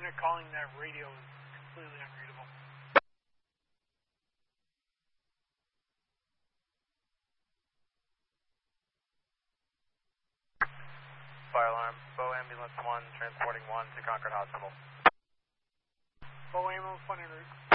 unit calling that radio is completely unreadable. Fire alarm, Bow Ambulance 1, transporting 1 to Concord Hospital. Bow Ambulance 1 en route.